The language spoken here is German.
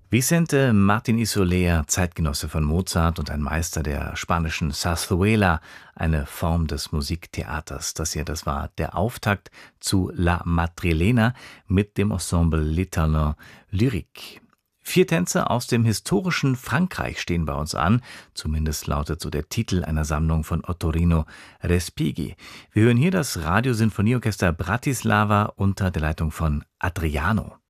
Vicente Martín y Soler, Zeitgenosse von Mozart und ein Meister der spanischen Zarzuela, eine Form des Musiktheaters. Das war der Auftakt zu La Madrilena mit dem Ensemble L'Éternel Lyrique. 4 Tänze aus dem historischen Frankreich stehen bei uns an, zumindest lautet so der Titel einer Sammlung von Ottorino Respighi. Wir hören hier das Radiosinfonieorchester Bratislava unter der Leitung von Adriano.